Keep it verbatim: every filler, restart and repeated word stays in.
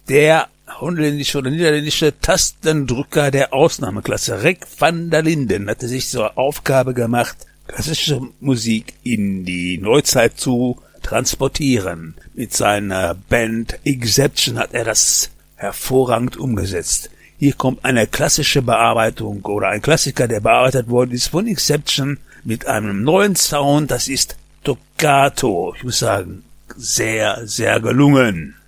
Der holländische oder niederländische Tastendrücker der Ausnahmeklasse, Rick van der Linden, hatte sich zur Aufgabe gemacht, klassische Musik in die Neuzeit zu transportieren. Mit seiner Band Exception hat er das hervorragend umgesetzt. Hier kommt eine klassische Bearbeitung oder ein Klassiker, der bearbeitet worden ist von Exception mit einem neuen Sound. Das ist Toccato. Ich muss sagen, sehr, sehr gelungen.